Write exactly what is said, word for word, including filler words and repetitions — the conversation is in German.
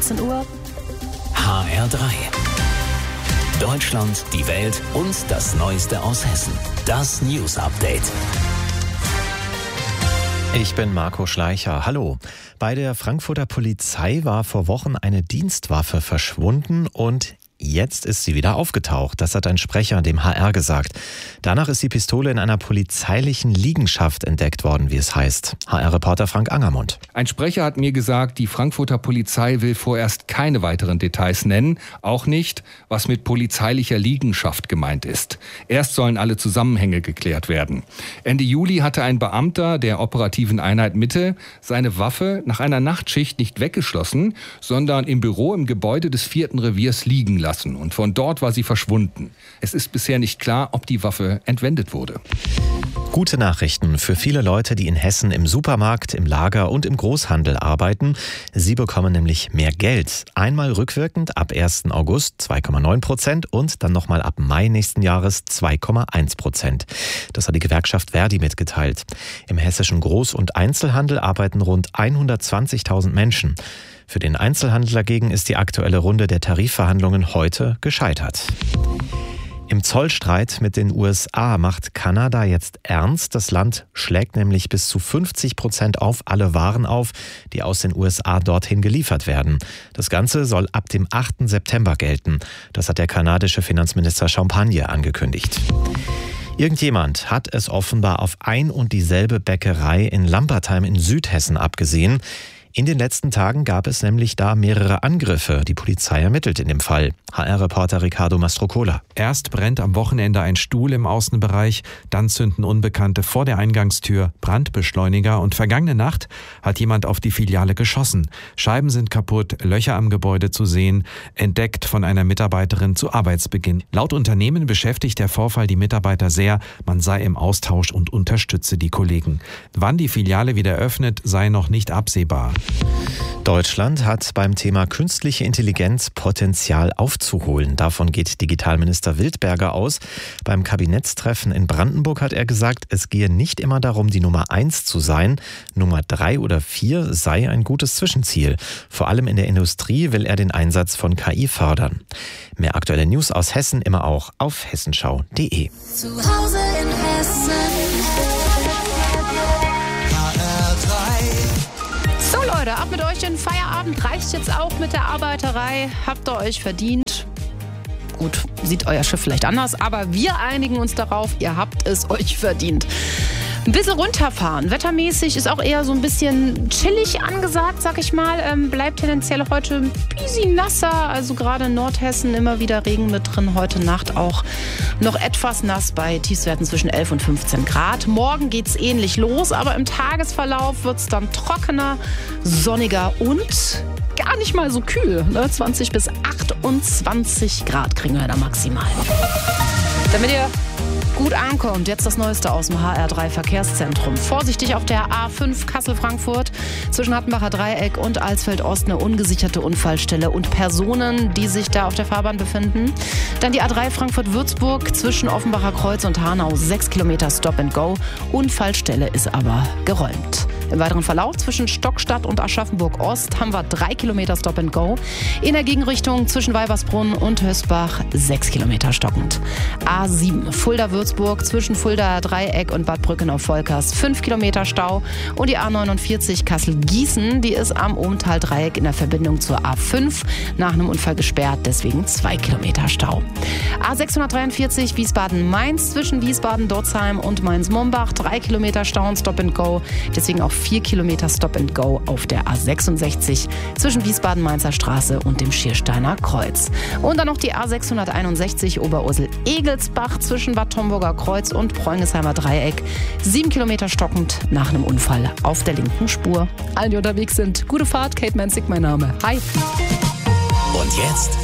achtzehn Uhr. H R drei. Deutschland, die Welt und das Neueste aus Hessen. Das News Update. Ich bin Marco Schleicher. Hallo. Bei der Frankfurter Polizei war vor Wochen eine Dienstwaffe verschwunden und jetzt ist sie wieder aufgetaucht. Das hat ein Sprecher dem H R gesagt. Danach ist die Pistole in einer polizeilichen Liegenschaft entdeckt worden, wie es heißt. H R-Reporter Frank Angermund. Ein Sprecher hat mir gesagt, die Frankfurter Polizei will vorerst keine weiteren Details nennen. Auch nicht, was mit polizeilicher Liegenschaft gemeint ist. Erst sollen alle Zusammenhänge geklärt werden. Ende Juli hatte ein Beamter der operativen Einheit Mitte seine Waffe nach einer Nachtschicht nicht weggeschlossen, sondern im Büro im Gebäude des vierten Reviers liegen lassen. Und von dort war sie verschwunden. Es ist bisher nicht klar, ob die Waffe entwendet wurde. Gute Nachrichten für viele Leute, die in Hessen im Supermarkt, im Lager und im Großhandel arbeiten. Sie bekommen nämlich mehr Geld. Einmal rückwirkend ab ersten August zwei Komma neun Prozent und dann nochmal ab Mai nächsten Jahres zwei Komma eins Prozent. Das hat die Gewerkschaft Verdi mitgeteilt. Im hessischen Groß- und Einzelhandel arbeiten rund hundertzwanzigtausend Menschen. Für den Einzelhandel dagegen ist die aktuelle Runde der Tarifverhandlungen heute gescheitert. Im Zollstreit mit den U S A macht Kanada jetzt ernst. Das Land schlägt nämlich bis zu fünfzig Prozent auf alle Waren auf, die aus den U S A dorthin geliefert werden. Das Ganze soll ab dem achten September gelten. Das hat der kanadische Finanzminister Champagne angekündigt. Irgendjemand hat es offenbar auf ein und dieselbe Bäckerei in Lampertheim in Südhessen abgesehen. In den letzten Tagen gab es nämlich da mehrere Angriffe. Die Polizei ermittelt in dem Fall. H R-Reporter Ricardo Mastrocola. Erst brennt am Wochenende ein Stuhl im Außenbereich, dann zünden Unbekannte vor der Eingangstür Brandbeschleuniger und vergangene Nacht hat jemand auf die Filiale geschossen. Scheiben sind kaputt, Löcher am Gebäude zu sehen, entdeckt von einer Mitarbeiterin zu Arbeitsbeginn. Laut Unternehmen beschäftigt der Vorfall die Mitarbeiter sehr, man sei im Austausch und unterstütze die Kollegen. Wann die Filiale wieder öffnet, sei noch nicht absehbar. Deutschland hat beim Thema künstliche Intelligenz Potenzial aufzuholen. Davon geht Digitalminister Wildberger aus. Beim Kabinettstreffen in Brandenburg hat er gesagt, es gehe nicht immer darum, die Nummer eins zu sein. Nummer drei oder vier sei ein gutes Zwischenziel. Vor allem in der Industrie will er den Einsatz von K I fördern. Mehr aktuelle News aus Hessen immer auch auf hessenschau punkt de. Zu Hause in Hessen. So Leute, ab mit euch in Feierabend. Reicht jetzt auch mit der Arbeiterei. Habt ihr euch verdient. Gut, sieht euer Schiff vielleicht anders, aber wir einigen uns darauf, ihr habt es euch verdient. Ein bisschen runterfahren. Wettermäßig ist auch eher so ein bisschen chillig angesagt, sag ich mal. Ähm, bleibt tendenziell heute ein bisschen nasser. Also gerade in Nordhessen immer wieder Regen mit drin. Heute Nacht auch noch etwas nass bei Tiefstwerten zwischen elf und fünfzehn Grad. Morgen geht's ähnlich los, aber im Tagesverlauf wird's dann trockener, sonniger und gar nicht mal so kühl. Ne? zwanzig bis achtundzwanzig Grad kriegen wir da maximal. Damit ihr gut ankommt, jetzt das Neueste aus dem H R drei Verkehrszentrum. Vorsichtig auf der A fünf Kassel-Frankfurt zwischen Hattenbacher Dreieck und Alsfeld-Ost eine ungesicherte Unfallstelle und Personen, die sich da auf der Fahrbahn befinden. Dann die A drei Frankfurt-Würzburg zwischen Offenbacher Kreuz und Hanau, sechs Kilometer Stop and Go. Unfallstelle ist aber geräumt. Im weiteren Verlauf zwischen Stockstadt und Aschaffenburg-Ost haben wir drei Kilometer Stop and Go. In der Gegenrichtung zwischen Weibersbrunn und Hösbach sechs Kilometer stockend. A sieben Fulda-Würzburg zwischen Fulda Dreieck und Bad Brückenau-Volkers fünf Kilometer Stau. Und die A neunundvierzig Kassel-Gießen, die ist am Ohmtal-Dreieck in der Verbindung zur A fünf nach einem Unfall gesperrt, deswegen zwei Kilometer Stau. A sechshundertdreiundvierzig Wiesbaden-Mainz zwischen Wiesbaden-Dotzheim und Mainz-Mombach drei Kilometer Stau und Stop and Go, deswegen auch vier Kilometer Stop and Go auf der A sechsundsechzig zwischen Wiesbaden-Mainzer Straße und dem Schiersteiner Kreuz. Und dann noch die A sechshunderteinundsechzig Oberursel-Egelsbach zwischen Bad Homburger Kreuz und Preungesheimer Dreieck. Sieben Kilometer stockend nach einem Unfall auf der linken Spur. Allen, die unterwegs sind, gute Fahrt. Kate Manzig, mein Name. Hi. Und jetzt